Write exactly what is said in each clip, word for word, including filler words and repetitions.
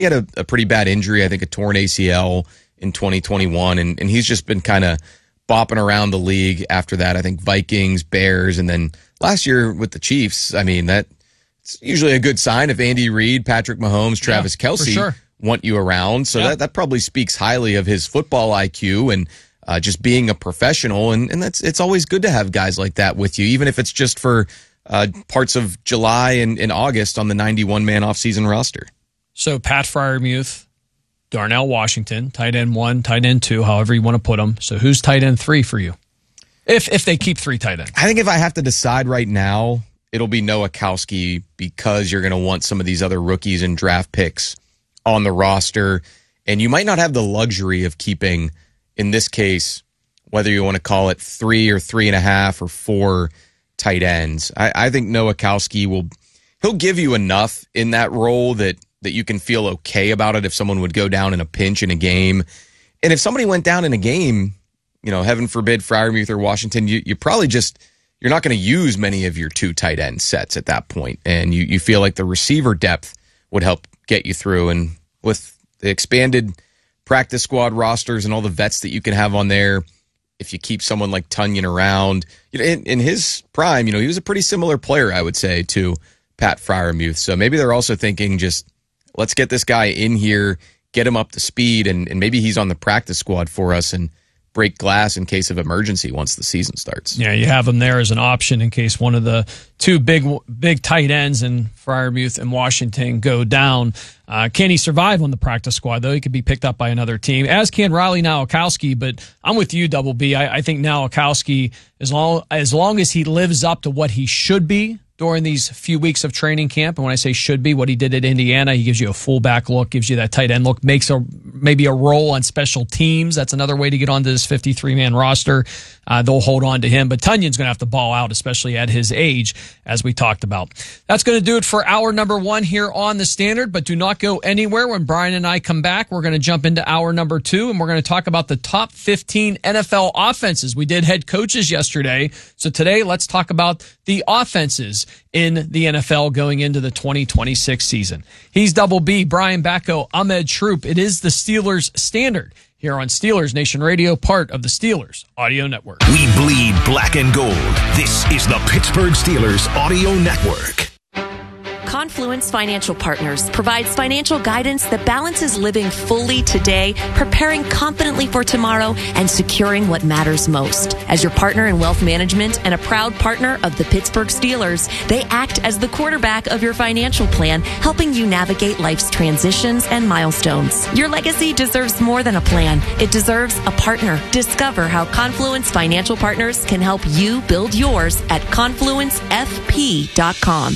He had a, a pretty bad injury, I think a torn A C L in twenty twenty-one, and, and he's just been kind of bopping around the league after that. I think Vikings, Bears, and then last year with the Chiefs. I mean, that's usually a good sign if Andy Reid, Patrick Mahomes, Travis yeah, Kelce sure. want you around. So yeah. that, that probably speaks highly of his football I Q and uh, just being a professional. And, and that's it's always good to have guys like that with you, even if it's just for uh, parts of July and, and August on the ninety-one man offseason roster. So Pat Freiermuth, Darnell Washington, tight end one, tight end two, however you want to put them. So who's tight end three for you? If if they keep three tight ends. I think if I have to decide right now, it'll be Noah Kowski because you're going to want some of these other rookies and draft picks on the roster. And you might not have the luxury of keeping, in this case, whether you want to call it three or three and a half or four tight ends. I, I think Noah Kowski will, he'll give you enough in that role that that you can feel okay about it if someone would go down in a pinch in a game. And if somebody went down in a game, you know, heaven forbid, Freiermuth or Washington, you, you probably just, you're not going to use many of your two tight end sets at that point. And you, you feel like the receiver depth would help get you through. And with the expanded practice squad rosters and all the vets that you can have on there, if you keep someone like Tonyan around, you know, in, in his prime, you know, he was a pretty similar player, I would say, to Pat Freiermuth. So maybe they're also thinking just, let's get this guy in here, get him up to speed, and, and maybe he's on the practice squad for us and break glass in case of emergency once the season starts. Yeah, you have him there as an option in case one of the two big big tight ends in Freiermuth and Washington go down. Uh, can he survive on the practice squad, though? He could be picked up by another team, as can Riley Nowakowski, but I'm with you, Double B. I, I think Nowakowski, as long, as long as he lives up to what he should be during these few weeks of training camp, and when I say should be, what he did at Indiana, he gives you a fullback look, gives you that tight end look, makes a maybe a role on special teams. That's another way to get onto this fifty-three man roster. Uh, they'll hold on to him, but Tonyan's going to have to ball out, especially at his age, as we talked about. That's going to do it for hour number one here on The Standard, but do not go anywhere. When Brian and I come back, we're going to jump into hour number two, and we're going to talk about the top fifteen N F L offenses. We did head coaches yesterday, so today let's talk about the offenses in the N F L going into the twenty twenty-six season. He's Double B, Brian Bacco, Ahmed Troop. It is the Steelers Standard here on Steelers Nation Radio, part of the Steelers Audio Network. We bleed black and gold. This is the Pittsburgh Steelers Audio Network. Confluence Financial Partners provides financial guidance that balances living fully today, preparing confidently for tomorrow, and securing what matters most. As your partner in wealth management and a proud partner of the Pittsburgh Steelers, they act as the quarterback of your financial plan, helping you navigate life's transitions and milestones. Your legacy deserves more than a plan. It deserves a partner. Discover how Confluence Financial Partners can help you build yours at confluence f p dot com.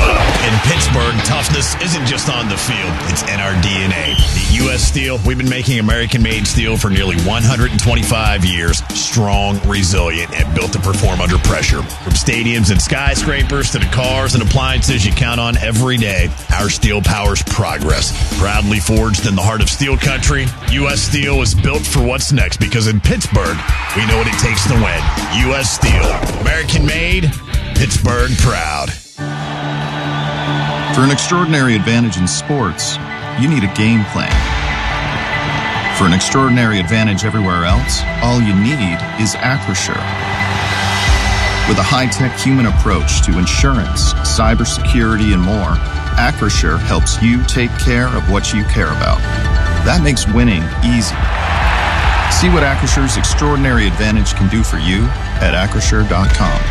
In Pittsburgh, toughness isn't just on the field, it's in our D N A. At U S Steel, we've been making American-made steel for nearly one hundred twenty-five years. Strong, resilient, and built to perform under pressure. From stadiums and skyscrapers to the cars and appliances you count on every day, our steel powers progress. Proudly forged in the heart of steel country, U S Steel is built for what's next because in Pittsburgh, we know what it takes to win. U S Steel. American-made, Pittsburgh proud. For an extraordinary advantage in sports, you need a game plan. For an extraordinary advantage everywhere else, all you need is Acrisure. With a high-tech human approach to insurance, cybersecurity, and more, Acrisure helps you take care of what you care about. That makes winning easy. See what Acrisure's extraordinary advantage can do for you at acrisure dot com.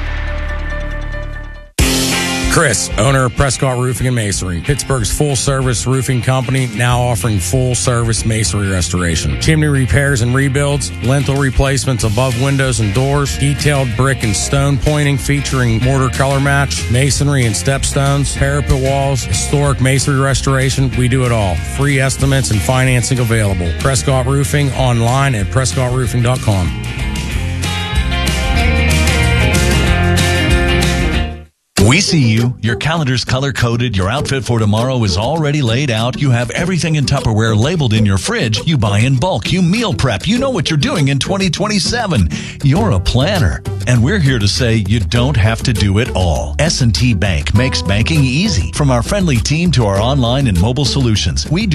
Chris, owner of Prescott Roofing and Masonry, Pittsburgh's full-service roofing company, now offering full-service masonry restoration, chimney repairs and rebuilds, lintel replacements above windows and doors, detailed brick and stone pointing featuring mortar color match, masonry and stepstones, parapet walls, historic masonry restoration. We do it all. Free estimates and financing available. Prescott Roofing online at prescott roofing dot com. We see you. Your calendar's color-coded. Your outfit for tomorrow is already laid out. You have everything in Tupperware labeled in your fridge. You buy in bulk. You meal prep. You know what you're doing in twenty twenty-seven. You're a planner. And we're here to say you don't have to do it all. S and T Bank makes banking easy. From our friendly team to our online and mobile solutions, we do